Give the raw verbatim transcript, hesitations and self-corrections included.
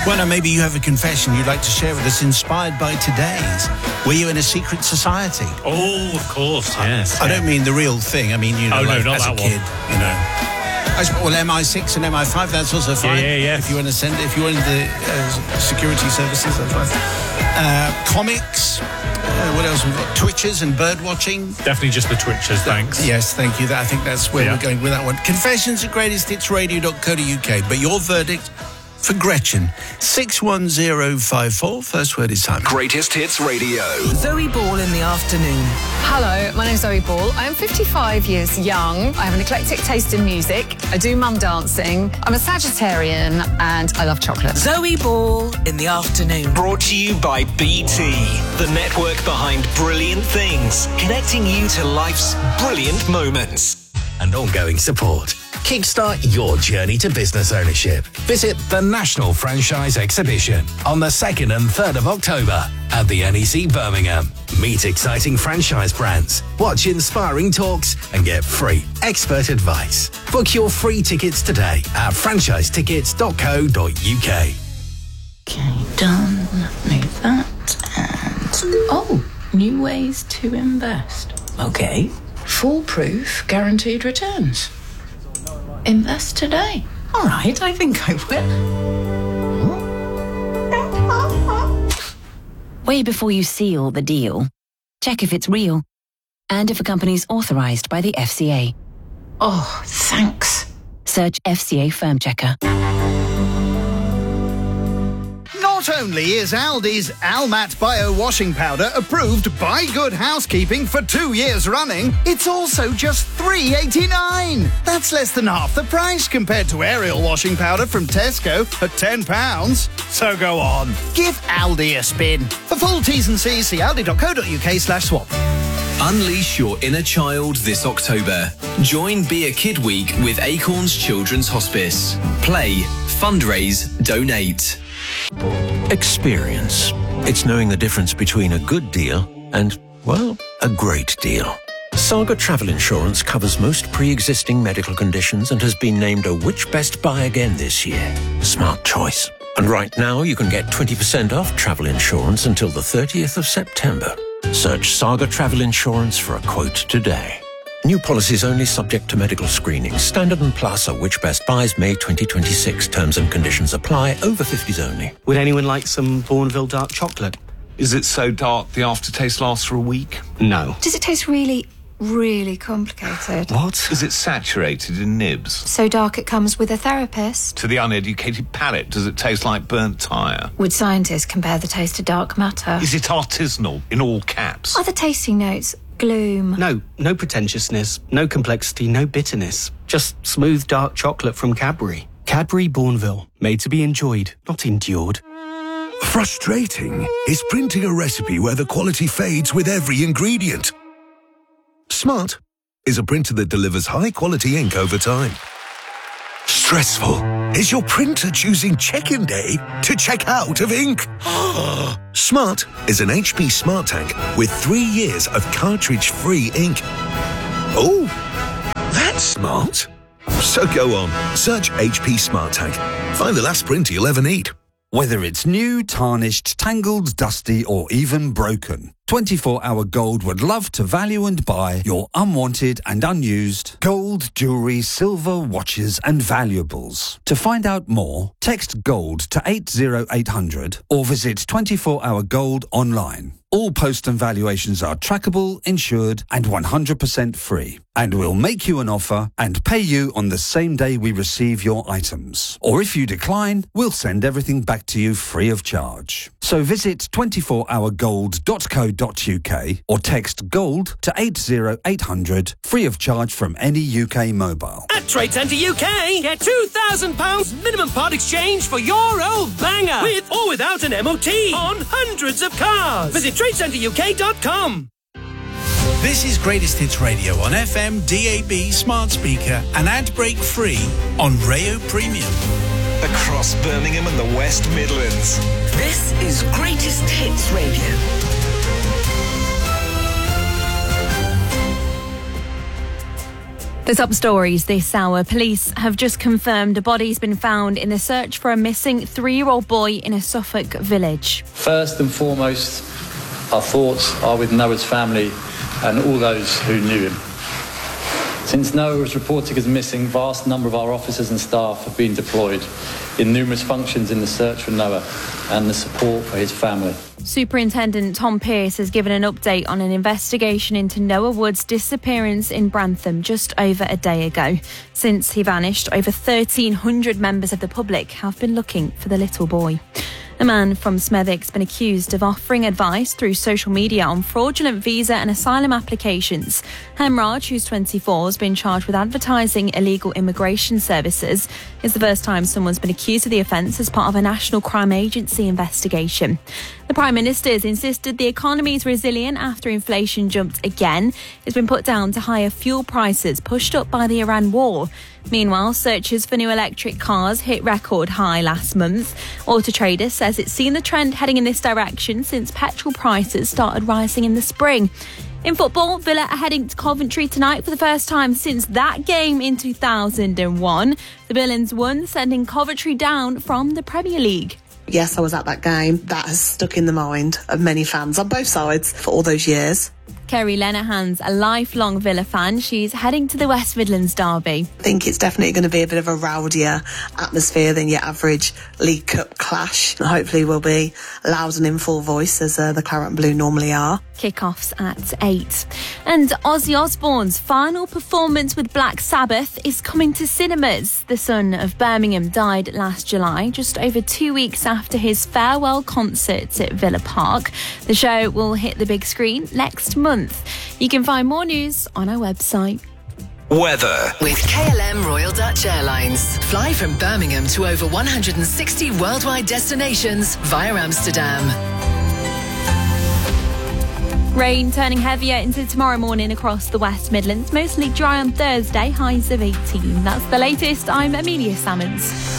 Well, now, maybe you have a confession you'd like to share with us inspired by today's. Were you in a secret society? Oh, of course, yes. I, I don't mean the real thing. I mean, you know, oh, like no, not as that a kid, one. you know. I suppose, well, M I six and M I five, that's also fine. Yeah, yeah, yeah. If you want to send it, if you want the uh, security services, that's fine. Uh, comics. Uh, what else we've got? Twitches and bird watching. Definitely just the Twitchers, thanks. Yes, thank you. That, I think that's where yeah. we're going with that one. Confessions at greatest hits radio dot co dot uk. But your verdict for Gretchen, six one zero five four. First word is time. Greatest Hits Radio. Zoe Ball in the afternoon. Hello, my name's Zoe Ball. I am fifty-five years young. I have an eclectic taste in music. I do mum dancing. I'm a Sagittarian and I love chocolate. Zoe Ball in the afternoon. Brought to you by B T, the network behind brilliant things, connecting you to life's brilliant moments. And ongoing support. Kickstart your journey to business ownership. Visit the National Franchise Exhibition on the second and third of October at the N E C Birmingham. Meet exciting franchise brands, watch inspiring talks, and get free expert advice. Book your free tickets today at franchise tickets dot co dot uk. Okay, done. Move that. And, oh, new ways to invest. Okay. Foolproof guaranteed returns. Invest today. All right, I think I will. Way before you seal the deal, check if it's real and if a company's authorized by the F C A. Oh, thanks. Search F C A Firm Checker. Not only is Aldi's Almat Bio Washing Powder approved by Good Housekeeping for two years running, it's also just three pounds eighty-nine. That's less than half the price compared to Ariel washing powder from Tesco at ten pounds. So go on, give Aldi a spin. For full T's and C's, see aldi dot co dot uk slash swap. Unleash your inner child this October. Join Be a Kid Week with Acorns Children's Hospice. Play, fundraise, donate. Experience. It's knowing the difference between a good deal and, well, a great deal. Saga Travel Insurance covers most pre-existing medical conditions and has been named a Which Best Buy again this year. Smart choice. And right now you can get twenty percent off travel insurance until the thirtieth of September. Search Saga Travel Insurance for a quote today. New policies only subject to medical screening. Standard and Plus are Which Best Buys May twenty twenty-six. Terms and conditions apply. Over fifties only. Would anyone like some Bourneville dark chocolate? Is it so dark the aftertaste lasts for a week? No. Does it taste really, really complicated? What? Is it saturated in nibs? So dark it comes with a therapist? To the uneducated palate, does it taste like burnt tyre? Would scientists compare the taste to dark matter? Is it artisanal, in all caps? Are the tasting notes gloom? No, no pretentiousness, no complexity, no bitterness. Just smooth dark chocolate from Cadbury. Cadbury Bourneville, made to be enjoyed, not endured. Frustrating is printing a recipe where the quality fades with every ingredient. Smart is a printer that delivers high-quality ink over time. Stressful is your printer choosing check-in day to check out of ink. Smart is an H P Smart Tank with three years of cartridge-free ink. Oh, that's smart. So go on, search H P Smart Tank. Find the last printer you'll ever need. Whether it's new, tarnished, tangled, dusty, or even broken, twenty-four hour Gold would love to value and buy your unwanted and unused gold, jewellery, silver, watches and valuables. To find out more, text GOLD to eight zero eight hundred or visit twenty-four hour gold online. All post and valuations are trackable, insured and one hundred percent free. And we'll make you an offer and pay you on the same day we receive your items. Or if you decline, we'll send everything back to you free of charge. So visit twenty-four hour gold dot co dot uk or text GOLD to eight zero eight hundred, free of charge from any U K mobile. At Trade Centre U K, get two thousand pounds minimum part exchange for your old banger, with or without an M O T, on hundreds of cars. Visit trade centre U K dot com. This is Greatest Hits Radio on F M, D A B, smart speaker and ad break free on Rayo Premium. Across Birmingham and the West Midlands. This is Greatest Hits Radio. The top stories this hour. Police have just confirmed a body's been found in the search for a missing three-year-old boy in a Suffolk village. First and foremost, our thoughts are with Noah's family and all those who knew him. Since Noah was reported as missing, a vast number of our officers and staff have been deployed in numerous functions in the search for Noah and the support for his family. Superintendent Tom Pearce has given an update on an investigation into Noah Wood's disappearance in Brantham just over a day ago. Since he vanished, over thirteen hundred members of the public have been looking for the little boy. A man from Smethwick's been accused of offering advice through social media on fraudulent visa and asylum applications. Hemraj, who's twenty-four, has been charged with advertising illegal immigration services. It's the first time someone's been accused of the offence as part of a National Crime Agency investigation. The Prime Minister has insisted the economy is resilient after inflation jumped again. It's been put down to higher fuel prices pushed up by the Iran war. Meanwhile, searches for new electric cars hit record high last month. Auto Trader says it's seen the trend heading in this direction since petrol prices started rising in the spring. In football, Villa are heading to Coventry tonight for the first time since that game in two thousand one. The Villains won, sending Coventry down from the Premier League. Yes, I was at that game. That has stuck in the mind of many fans on both sides for all those years. Kerry Lenehan's a lifelong Villa fan. She's heading to the West Midlands derby. I think it's definitely going to be a bit of a rowdier atmosphere than your average League Cup clash. Hopefully we'll be loud and in full voice as uh, the Claret and Blue normally are. Kick-offs at eight. And Ozzy Osbourne's final performance with Black Sabbath is coming to cinemas. The son of Birmingham died last July, just over two weeks after his farewell concert at Villa Park. The show will hit the big screen next month. You can find more news on our website. Weather. With K L M Royal Dutch Airlines. Fly from Birmingham to over one hundred sixty worldwide destinations via Amsterdam. Rain turning heavier into tomorrow morning across the West Midlands. Mostly dry on Thursday, highs of eighteen. That's the latest. I'm Amelia Salmons.